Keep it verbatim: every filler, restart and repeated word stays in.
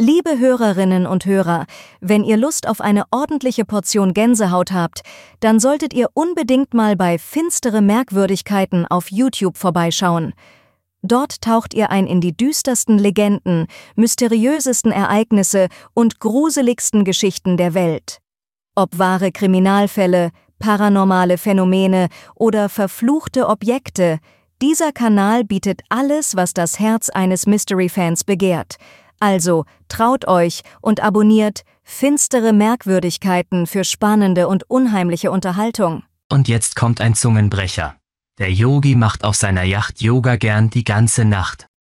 Liebe Hörerinnen und Hörer, wenn ihr Lust auf eine ordentliche Portion Gänsehaut habt, dann solltet ihr unbedingt mal bei Finstere Merkwürdigkeiten auf YouTube vorbeischauen. Dort taucht ihr ein in die düstersten Legenden, mysteriösesten Ereignisse und gruseligsten Geschichten der Welt. Ob wahre Kriminalfälle, paranormale Phänomene oder verfluchte Objekte, dieser Kanal bietet alles, was das Herz eines Mystery-Fans begehrt. Also traut euch und abonniert Finstere Merkwürdigkeiten für spannende und unheimliche Unterhaltung. Und jetzt kommt ein Zungenbrecher. Der Yogi macht auf seiner Yacht Yoga gern die ganze Nacht.